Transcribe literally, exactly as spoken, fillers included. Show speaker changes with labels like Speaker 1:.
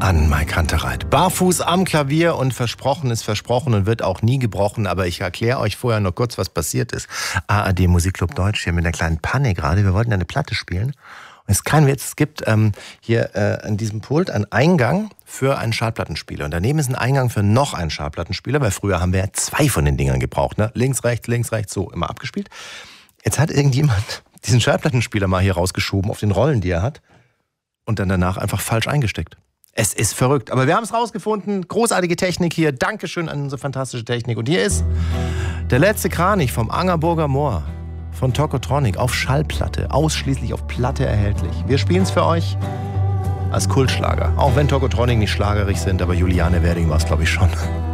Speaker 1: An Mike Kantereit. Barfuß am Klavier und versprochen ist versprochen und wird auch nie gebrochen. Aber ich erkläre euch vorher noch kurz, was passiert ist. A R D Musikclub Deutsch hier mit einer kleinen Panne gerade. Wir wollten eine Platte spielen. Und es ist kein Witz, es gibt ähm, hier äh, an diesem Pult einen Eingang für einen Schallplattenspieler. Und daneben ist ein Eingang für noch einen Schallplattenspieler, weil früher haben wir ja zwei von den Dingern gebraucht. Ne? Links, rechts, links, rechts, so immer abgespielt. Jetzt hat irgendjemand diesen Schallplattenspieler mal hier rausgeschoben auf den Rollen, die er hat. Und dann danach einfach falsch eingesteckt. Es ist verrückt, aber wir haben es rausgefunden. Großartige Technik hier. Dankeschön an unsere fantastische Technik. Und hier ist der letzte Kranich vom Angerburger Moor von Tokotronic auf Schallplatte. Ausschließlich auf Platte erhältlich. Wir spielen es für euch als Kultschlager. Auch wenn Tokotronic nicht schlagerig sind, aber Juliane Werding war es, glaube ich, schon.